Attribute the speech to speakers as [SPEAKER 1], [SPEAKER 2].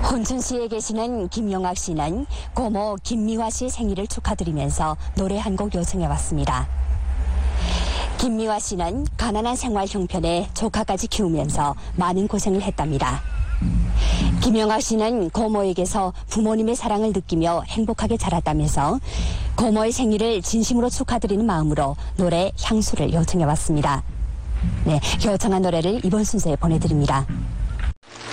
[SPEAKER 1] 혼천시에 계시는 김용학 씨는 고모 김미화 씨의 생일을 축하드리면서 노래 한 곡 요청해 왔습니다. 김미화 씨는 가난한 생활 형편에 조카까지 키우면서 많은 고생을 했답니다. 김용학 씨는 고모에게서 부모님의 사랑을 느끼며 행복하게 자랐다면서 고모의 생일을 진심으로 축하드리는 마음으로 노래 향수를 요청해 왔습니다. 네, 요청한 노래를 이번 순서에 보내드립니다.